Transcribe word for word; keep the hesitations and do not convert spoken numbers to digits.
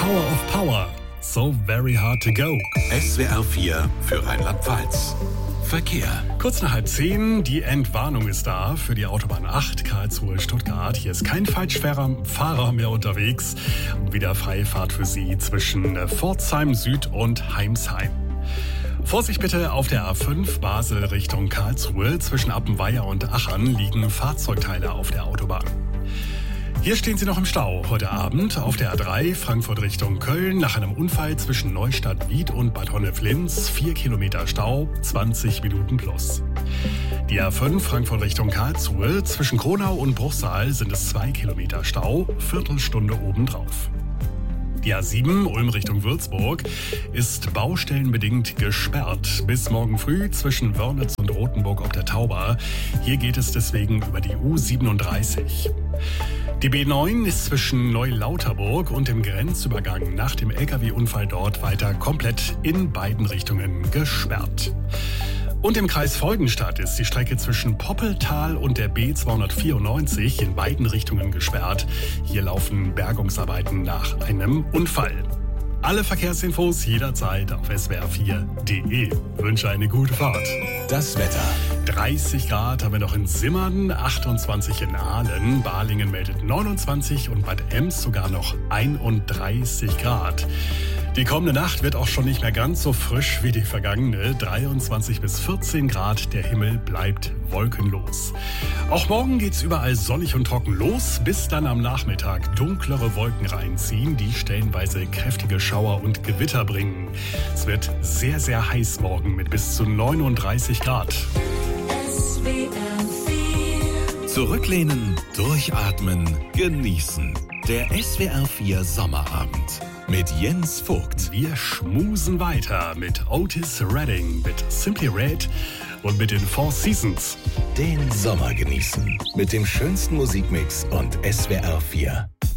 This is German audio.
Power of Power. So very hard to go. S W R vier für Rheinland-Pfalz. Verkehr. Kurz nach halb zehn, die Entwarnung ist da für die Autobahn acht, Karlsruhe-Stuttgart. Hier ist kein Falschfahrer mehr unterwegs. Und wieder freie Fahrt für Sie zwischen Pforzheim Süd und Heimsheim. Vorsicht bitte auf der A fünf Basel Richtung Karlsruhe. Zwischen Appenweier und Achern liegen Fahrzeugteile auf der Autobahn. Hier stehen Sie noch im Stau heute Abend auf der A drei Frankfurt Richtung Köln nach einem Unfall zwischen Neustadt-Wied und Bad Honnef-Linz. Vier Kilometer Stau, zwanzig Minuten plus. Die A fünf Frankfurt Richtung Karlsruhe zwischen Kronau und Bruchsal sind es zwei Kilometer Stau, Viertelstunde obendrauf. Die A sieben Ulm Richtung Würzburg ist baustellenbedingt gesperrt bis morgen früh zwischen Wörnitz und Rothenburg ob der Tauber. Hier geht es deswegen über die U siebenunddreißig. Die B neun ist zwischen Neulauterburg und dem Grenzübergang nach dem L K W-Unfall dort weiter komplett in beiden Richtungen gesperrt. Und im Kreis Freudenstadt ist die Strecke zwischen Poppeltal und der B zweihundertvierundneunzig in beiden Richtungen gesperrt. Hier laufen Bergungsarbeiten nach einem Unfall. Alle Verkehrsinfos jederzeit auf S W R vier punkt de. Wünsche eine gute Fahrt. Das Wetter. dreißig Grad haben wir noch in Simmern, achtundzwanzig in Aalen, Balingen meldet neunundzwanzig und Bad Ems sogar noch einunddreißig Grad. Die kommende Nacht wird auch schon nicht mehr ganz so frisch wie die vergangene. dreiundzwanzig bis vierzehn Grad, der Himmel bleibt wolkenlos. Auch morgen geht's überall sonnig und trocken los, bis dann am Nachmittag dunklere Wolken reinziehen, die stellenweise kräftige Schauer und Gewitter bringen. Es wird sehr, sehr heiß morgen mit bis zu neununddreißig Grad. S W R vier. Zurücklehnen, durchatmen, genießen. Der S W R vier Sommerabend mit Jens Vogt. Wir schmusen weiter mit Otis Redding, mit Simply Red und mit den Four Seasons. Den Sommer genießen mit dem schönsten Musikmix und S W R vier.